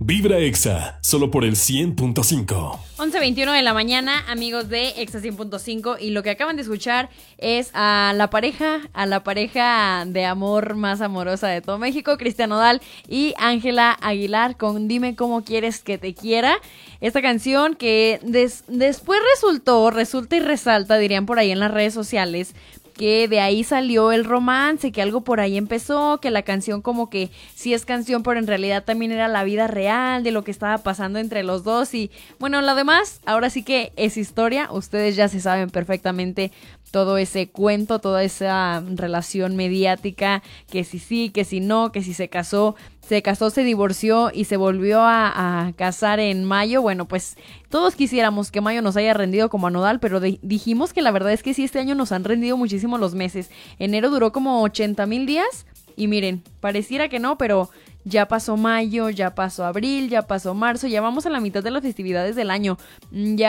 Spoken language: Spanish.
Vibra Exa, solo por el 100.5. 11:21 de la mañana, amigos de Exa 100.5, y lo que acaban de escuchar es a la pareja de amor más amorosa de todo México, Cristian Nodal y Ángela Aguilar, con Dime Cómo Quieres Que Te Quiera. Esta canción que después resulta y resalta, dirían por ahí en las redes sociales, que de ahí salió el romance, que algo por ahí empezó, que la canción como que sí es canción, pero en realidad también era la vida real de lo que estaba pasando entre los dos. Y bueno, lo demás, ahora sí que es historia. Ustedes ya se saben perfectamente todo ese cuento, toda esa relación mediática, que si sí, que si no, que si se casó, se divorció y se volvió a casar en mayo. Bueno, pues todos quisiéramos que mayo nos haya rendido como a Nodal, pero dijimos que la verdad es que sí, este año nos han rendido muchísimo los meses. Enero duró como 80,000 días y miren, pareciera que no, pero ya pasó mayo, ya pasó abril, ya pasó marzo, ya vamos a la mitad de las festividades del año. Ya